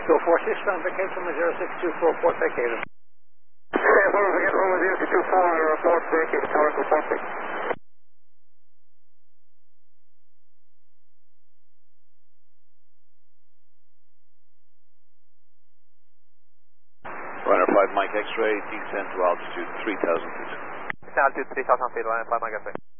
246, ground vacate from 0624, port vacated. Okay, hold on again, hold on 0224, port vacated, tower to port vacated. Runner 5 Mike X-ray, descend to altitude 3,000 feet. Altitude 3,000 feet, runner 5 Mike X-ray.